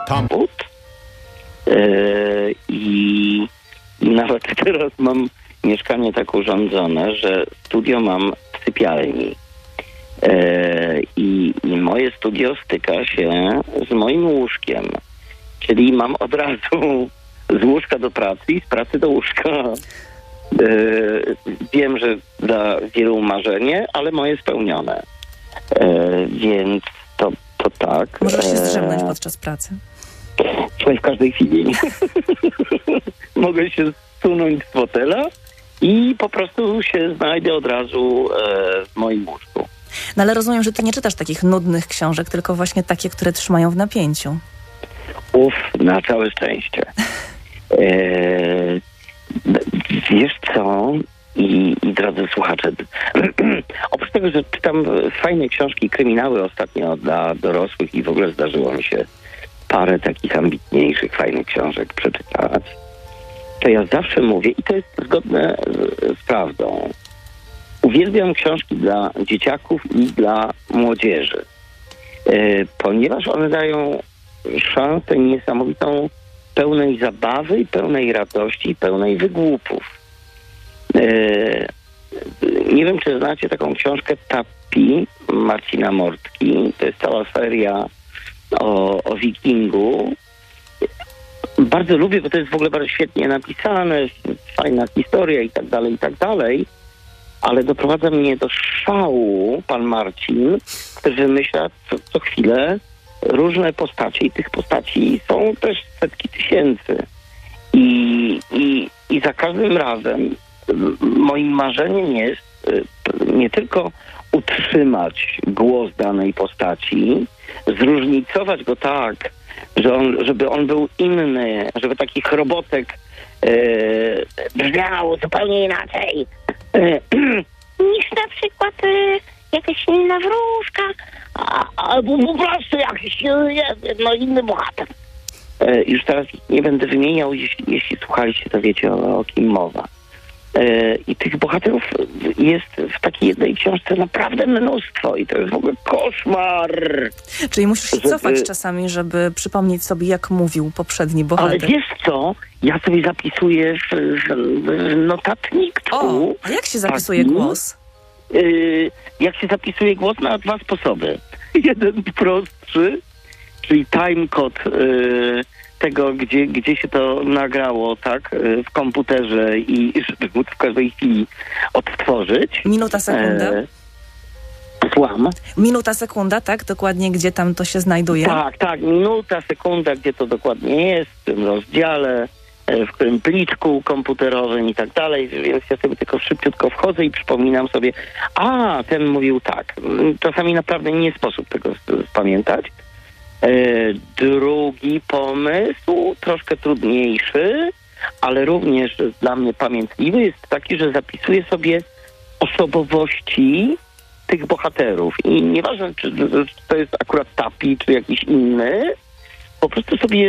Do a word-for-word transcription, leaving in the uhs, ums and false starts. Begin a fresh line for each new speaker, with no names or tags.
samochód. Yy, i, I nawet teraz mam mieszkanie tak urządzone, że studio mam w sypialni. Yy, i, I moje studio styka się z moim łóżkiem. Czyli mam od razu z łóżka do pracy i z pracy do łóżka. Yy, wiem, że dla wielu marzenie, ale moje spełnione. Yy, więc to, to tak.
Możesz się zdrzemnąć podczas pracy.
Słuchaj, w każdej chwili. Mogę się zsunąć z fotela i po prostu się znajdę od razu e, w moim łóżku.
No ale rozumiem, że ty nie czytasz takich nudnych książek, tylko właśnie takie, które trzymają w napięciu.
Uf, na całe szczęście. E, wiesz co? I, i drodzy słuchacze, oprócz tego, że czytam fajne książki, kryminały ostatnio dla dorosłych i w ogóle zdarzyło mi się parę takich ambitniejszych, fajnych książek przeczytać, to ja zawsze mówię, i to jest zgodne z, z prawdą, uwielbiam książki dla dzieciaków i dla młodzieży, yy, ponieważ one dają szansę niesamowitą pełnej zabawy, pełnej radości, pełnej wygłupów. Yy, nie wiem, czy znacie taką książkę Tappi Marcina Mortki. To jest cała seria o, o wikingu. Bardzo lubię, bo to jest w ogóle bardzo świetnie napisane, fajna historia i tak dalej, i tak dalej. Ale doprowadza mnie do szału pan Marcin, który wymyśla co, co chwilę różne postacie i tych postaci są też setki tysięcy. I, i, i za każdym razem moim marzeniem jest nie tylko utrzymać głos danej postaci, zróżnicować go tak, że on, żeby on był inny, żeby taki chrobotek e, brzmiał zupełnie inaczej e, niż na przykład e, jakaś inna wróżka, a, albo po prostu jakiś no, inny bohater. E, już teraz nie będę wymieniał, jeśli, jeśli słuchaliście, to wiecie o, o kim mowa. I tych bohaterów jest w takiej jednej książce naprawdę mnóstwo i to jest w ogóle koszmar.
Czyli musisz się
żeby...
cofać czasami, żeby przypomnieć sobie, jak mówił poprzedni bohater.
Ale wiesz co? Ja sobie zapisuję w, w notatniku.
O, a jak się zapisuje
taki,
głos?
Yy, jak się zapisuje głos? Na dwa sposoby. Jeden prostszy, czyli timecode yy, tego, gdzie, gdzie się to nagrało, tak, w komputerze i żeby móc w każdej chwili odtworzyć.
Minuta, sekunda.
E, Słucham.
Minuta, sekunda, tak? Dokładnie, gdzie tam to się znajduje?
Tak, tak. Minuta, sekunda, gdzie to dokładnie jest, w tym rozdziale, w którym pliczku komputerowym i tak dalej. Więc ja sobie tylko szybciutko wchodzę i przypominam sobie, a, ten mówił tak. Czasami naprawdę nie sposób tego spamiętać. Drugi pomysł, troszkę trudniejszy, ale również dla mnie pamiętliwy, jest taki, że zapisuję sobie osobowości tych bohaterów. I nieważne, czy to jest akurat Tappi, czy jakiś inny, po prostu sobie